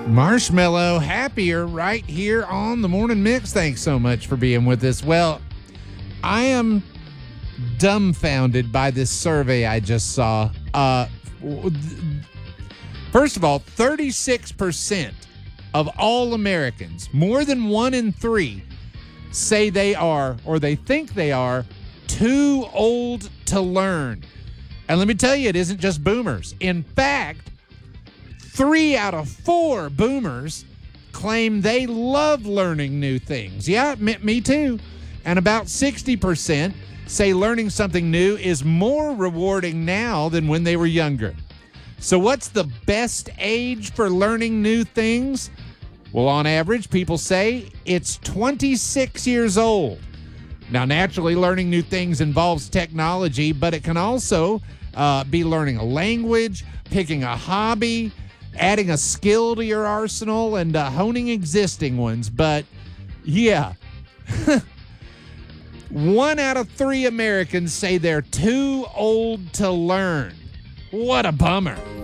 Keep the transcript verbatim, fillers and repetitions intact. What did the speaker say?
Marshmallow happier right here on the Morning Mix. Thanks so much for being with us. Well, I am dumbfounded by this survey I just saw. Uh, first of all, thirty-six percent of all Americans, more than one in three, say they are, or they think they are, too old to learn. And let me tell you, it isn't just boomers. In fact, three out of four boomers claim they love learning new things. Yeah, me, me too. And about sixty percent say learning something new is more rewarding now than when they were younger. So what's the best age for learning new things? Well, on average, people say it's twenty-six years old. Now, naturally, learning new things involves technology, but it can also uh, be learning a language, picking a hobby, adding a skill to your arsenal, and uh, honing existing ones. But, yeah, one out of three Americans say they're too old to learn. What a bummer.